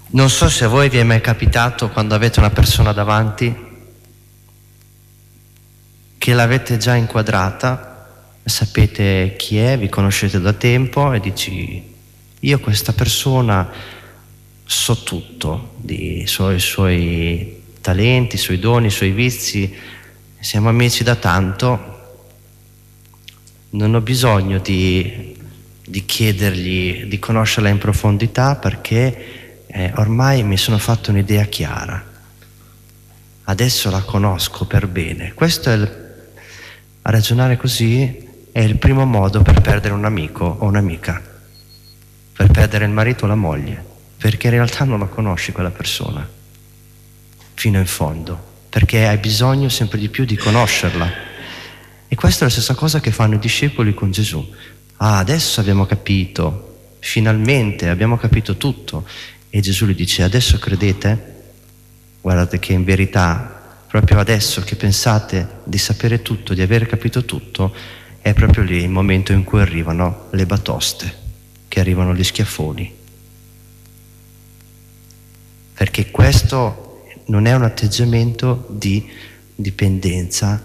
Non so se a voi vi è mai capitato, quando avete una persona davanti, che l'avete già inquadrata, sapete chi è, vi conoscete da tempo e dici: io questa persona so tutto dei suoi talenti, i suoi doni, i suoi vizi, siamo amici da tanto, non ho bisogno di chiedergli di conoscerla in profondità, perché ormai mi sono fatto un'idea chiara, adesso la conosco per bene. Questo a ragionare così è il primo modo per perdere un amico o un'amica, per perdere il marito o la moglie, perché in realtà non la conosci quella persona fino in fondo, perché hai bisogno sempre di più di conoscerla. E questa è la stessa cosa che fanno i discepoli con Gesù. Adesso abbiamo capito, finalmente abbiamo capito tutto. E Gesù gli dice: adesso credete? Guardate che in verità, proprio adesso che pensate di sapere tutto, di aver capito tutto, è proprio lì il momento in cui arrivano le batoste, che arrivano gli schiaffoni. Perché questo non è un atteggiamento di dipendenza,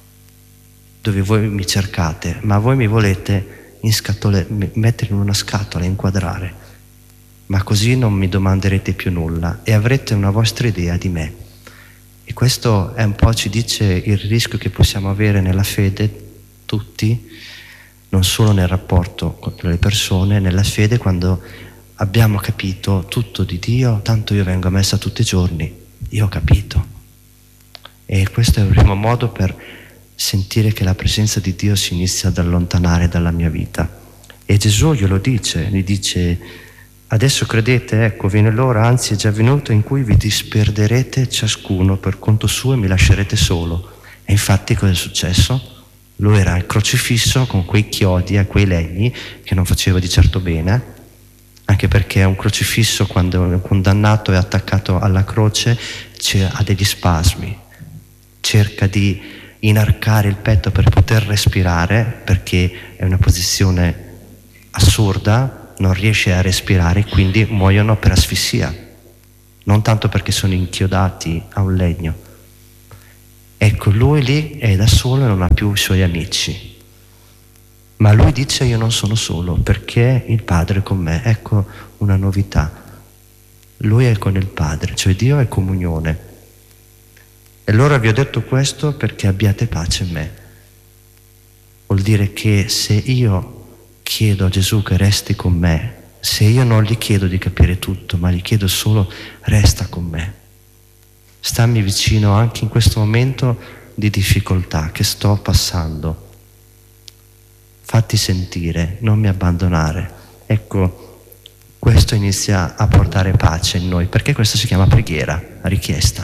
dove voi mi cercate, ma voi mi volete mettere in una scatola, inquadrare. Ma così non mi domanderete più nulla e avrete una vostra idea di me. E questo è un po', ci dice il rischio che possiamo avere nella fede, tutti, non solo nel rapporto con le persone, nella fede, quando abbiamo capito tutto di Dio, tanto io vengo a messa tutti i giorni, io ho capito. E questo è il primo modo per sentire che la presenza di Dio si inizia ad allontanare dalla mia vita. E Gesù glielo dice, gli dice: adesso credete? Ecco, viene l'ora, anzi è già venuto, in cui vi disperderete ciascuno per conto suo e mi lascerete solo. E infatti cosa è successo? Lui era crocifisso con quei chiodi e quei legni, che non faceva di certo bene, anche perché un crocifisso, quando un condannato è attaccato alla croce, ha degli spasmi, cerca di inarcare il petto per poter respirare, perché è una posizione assurda, non riesce a respirare, quindi muoiono per asfissia, non tanto perché sono inchiodati a un legno. Ecco, lui lì è da solo e non ha più i suoi amici, ma lui dice: io non sono solo, perché il Padre è con me. Ecco una novità, lui è con il Padre, cioè Dio è comunione. E allora vi ho detto questo perché abbiate pace in me. Vuol dire che se io chiedo a Gesù che resti con me, se io non gli chiedo di capire tutto, ma gli chiedo solo: resta con me, stammi vicino anche in questo momento di difficoltà che sto passando, fatti sentire, non mi abbandonare. Ecco, questo inizia a portare pace in noi, perché questo si chiama preghiera, richiesta.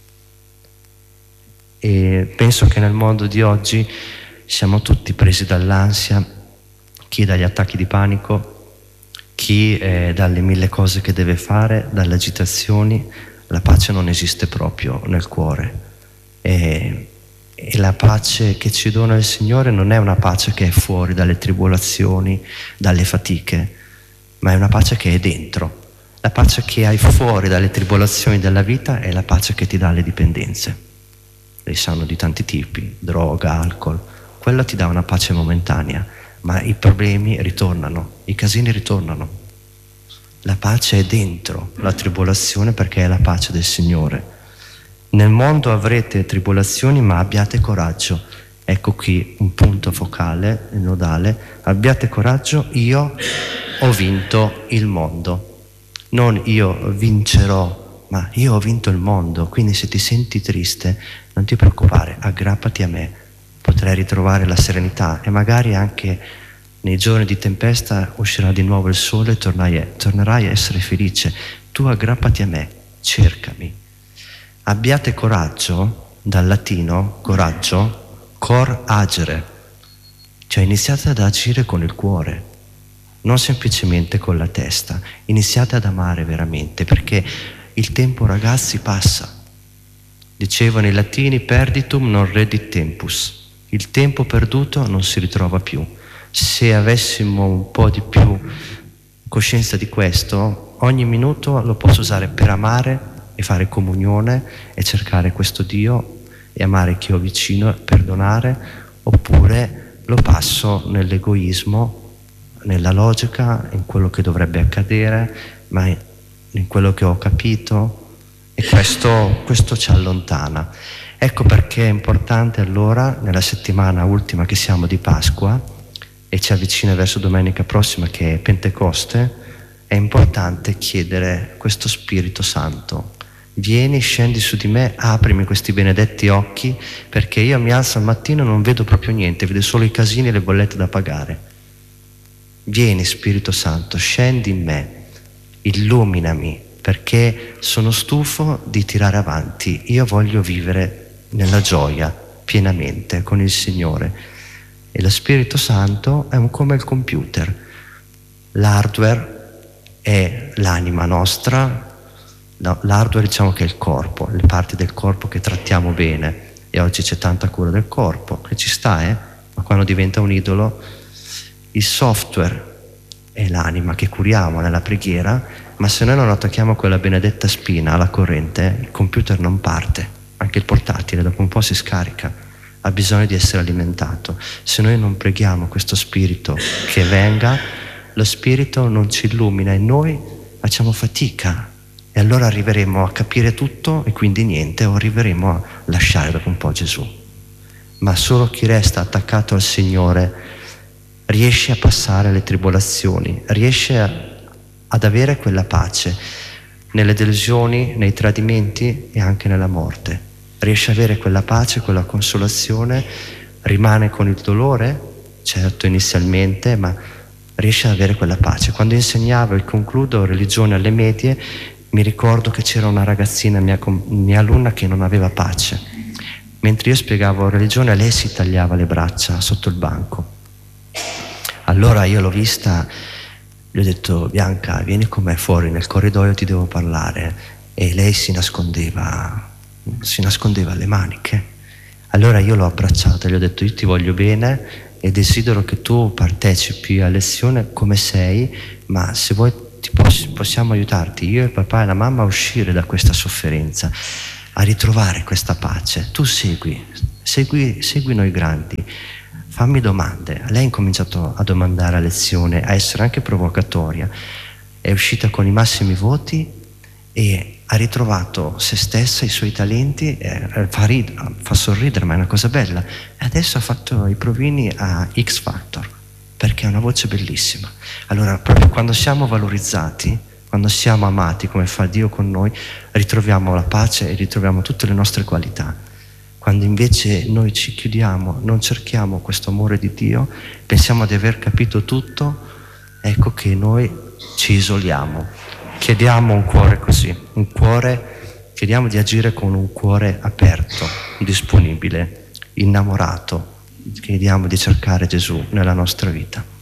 E penso che nel mondo di oggi siamo tutti presi dall'ansia, chi dagli attacchi di panico, chi dalle mille cose che deve fare, dalle agitazioni. La pace non esiste proprio nel cuore, e la pace che ci dona il Signore non è una pace che è fuori dalle tribolazioni, dalle fatiche, ma è una pace che è dentro. La pace che hai fuori dalle tribolazioni della vita è la pace che ti dà le dipendenze. Le sanno di tanti tipi: droga, alcol. Quella ti dà una pace momentanea, ma i problemi ritornano, i casini ritornano. La pace è dentro la tribolazione, perché è la pace del Signore. Nel mondo avrete tribolazioni, ma abbiate coraggio. Ecco qui un punto focale, il nodale: abbiate coraggio, io ho vinto il mondo. Non io vincerò, ma io ho vinto il mondo. Quindi se ti senti triste, non ti preoccupare, aggrappati a me, potrai ritrovare la serenità, e magari anche nei giorni di tempesta uscirà di nuovo il sole e tornerai a essere felice. Tu aggrappati a me, cercami. Abbiate coraggio, dal latino coraggio, cor agere, cioè iniziate ad agire con il cuore, non semplicemente con la testa. Iniziate ad amare veramente, perché il tempo, ragazzi, passa. Dicevano i latini: perditum non redit tempus. Il tempo perduto non si ritrova più. Se avessimo un po' di più coscienza di questo, ogni minuto lo posso usare per amare e fare comunione e cercare questo Dio e amare chi ho vicino, perdonare, oppure lo passo nell'egoismo, nella logica, in quello che dovrebbe accadere, ma in quello che ho capito, e questo ci allontana. Ecco perché è importante allora, nella settimana ultima che siamo di Pasqua e ci avvicina verso domenica prossima che è Pentecoste, è importante chiedere questo Spirito Santo. Vieni, scendi su di me, aprimi questi benedetti occhi, perché io mi alzo al mattino e non vedo proprio niente, vedo solo i casini e le bollette da pagare. Vieni Spirito Santo, scendi in me, illuminami, perché sono stufo di tirare avanti. Io voglio vivere nella gioia pienamente con il Signore. E lo Spirito Santo è come il computer. L'hardware è l'anima nostra. No, l'hardware diciamo che è il corpo, le parti del corpo che trattiamo bene, e oggi c'è tanta cura del corpo, che ci sta, ma quando diventa un idolo. Il software è l'anima che curiamo nella preghiera, ma se noi non attacchiamo quella benedetta spina alla corrente, il computer non parte, anche il portatile dopo un po' si scarica, ha bisogno di essere alimentato. Se noi non preghiamo questo spirito che venga, lo spirito non ci illumina e noi facciamo fatica, e allora arriveremo a capire tutto e quindi niente, o arriveremo a lasciare dopo un po' Gesù. Ma solo chi resta attaccato al Signore riesce a passare le tribolazioni, riesce ad avere quella pace nelle delusioni, nei tradimenti e anche nella morte. Riesce ad avere quella pace, quella consolazione, rimane con il dolore, certo inizialmente, ma riesce ad avere quella pace. Quando insegnavo, e concludo, religione alle medie, mi ricordo che c'era una ragazzina, mia alunna, che non aveva pace. Mentre io spiegavo religione, lei si tagliava le braccia sotto il banco. Allora io l'ho vista, gli ho detto: Bianca, vieni con me fuori nel corridoio, ti devo parlare. E lei si nascondeva alle maniche. Allora io l'ho abbracciata e gli ho detto: io ti voglio bene e desidero che tu partecipi a lezione come sei, ma se vuoi possiamo aiutarti, io, il papà e la mamma, a uscire da questa sofferenza, a ritrovare questa pace. Tu segui noi grandi, fammi domande. Lei ha incominciato a domandare a lezione, a essere anche provocatoria, è uscita con i massimi voti e ha ritrovato se stessa, i suoi talenti, fa sorridere, ma è una cosa bella. E adesso ha fatto i provini a X Factor, perché ha una voce bellissima. Allora, proprio quando siamo valorizzati, quando siamo amati come fa Dio con noi, ritroviamo la pace e ritroviamo tutte le nostre qualità. Quando invece noi ci chiudiamo, non cerchiamo questo amore di Dio, pensiamo di aver capito tutto, ecco che noi ci isoliamo. Chiediamo un cuore così, chiediamo di agire con un cuore aperto, disponibile, innamorato. Chiediamo di cercare Gesù nella nostra vita.